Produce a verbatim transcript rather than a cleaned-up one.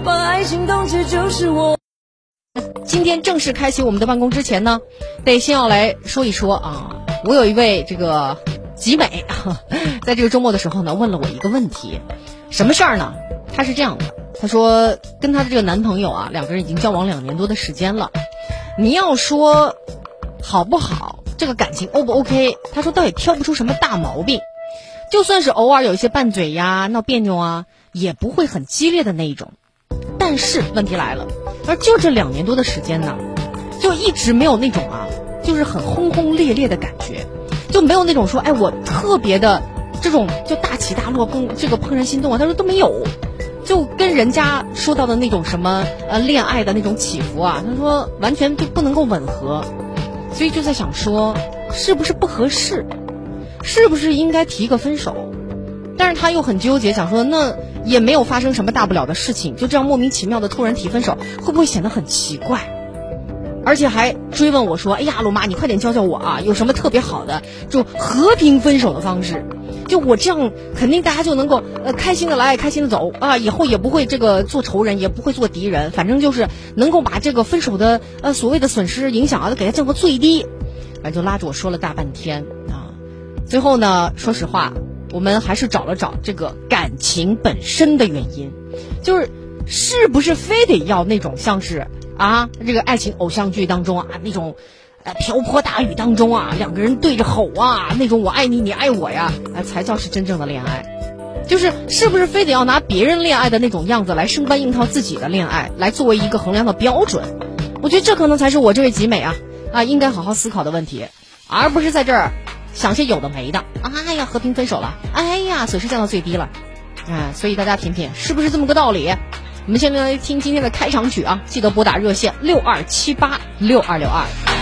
把爱情当作就是我。 今天正式开启我们的办公之前呢，得先要来说一说啊，我有一位这个集美，在这个周末的时候呢，问了我一个问题，什么事儿呢？她是这样的，她说跟她的这个男朋友啊，两个人已经交往两年多的时间了，你要说好不好，这个感情 O 不 OK， 她说倒也挑不出什么大毛病，就算是偶尔有一些拌嘴呀、闹别扭啊，也不会很激烈的那一种。但是问题来了，而就这两年多的时间呢，就一直没有那种啊，就是很轰轰烈烈的感觉，就没有那种说，哎，我特别的这种就大起大落，更这个怦然心动啊，他说都没有，就跟人家说到的那种什么呃恋爱的那种起伏啊，他说完全就不能够吻合，所以就在想说，是不是不合适，是不是应该提个分手？但是他又很纠结，想说那也没有发生什么大不了的事情，就这样莫名其妙的突然提分手，会不会显得很奇怪？而且还追问我说，哎呀，罗妈，你快点教教我啊，有什么特别好的就和平分手的方式？就我这样，肯定大家就能够呃开心的来，开心的走啊，以后也不会这个做仇人，也不会做敌人，反正就是能够把这个分手的呃所谓的损失影响啊，给它降到最低。反正就拉着我说了大半天啊，最后呢，说实话，我们还是找了找这个感情本身的原因，就是是不是非得要那种像是啊这个爱情偶像剧当中啊那种呃瓢泼大雨当中啊两个人对着吼啊那种我爱你你爱我呀，啊才叫是真正的恋爱？就是是不是非得要拿别人恋爱的那种样子来生搬硬套自己的恋爱，来作为一个衡量的标准？我觉得这可能才是我这位集美啊啊应该好好思考的问题，而不是在这儿想些有的没的。哎呀，和平分手了，哎呀，损失降到最低了，哎，所以大家品品是不是这么个道理？我们先来听今天的开场曲啊，记得拨打热线六二七八六二六二。